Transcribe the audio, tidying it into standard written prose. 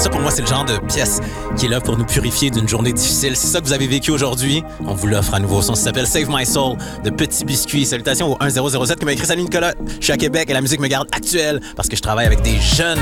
Ça, pour moi, c'est le genre de pièce qui est là pour nous purifier d'une journée difficile. C'est ça que vous avez vécu aujourd'hui. On vous l'offre à nouveau. Ça s'appelle Save My Soul de Petit Biscuit. Salutations au 1007 qui m'a écrit « Salut Nicolas, je suis à Québec et la musique me garde actuelle parce que je travaille avec des jeunes